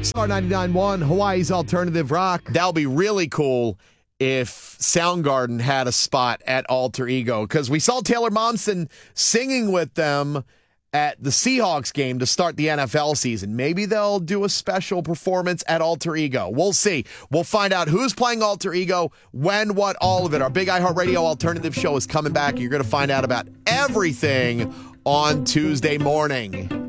R99.1, Hawaii's Alternative Rock. That'll be really cool if Soundgarden had a spot at Alter Ego, because we saw Taylor Momsen singing with them at the Seahawks game to start the NFL season. Maybe they'll do a special performance at Alter Ego. We'll see. We'll find out who's playing Alter Ego, when, what, all of it. Our Big iHeartRadio Alternative Show is coming back. You're going to find out about everything on Tuesday morning.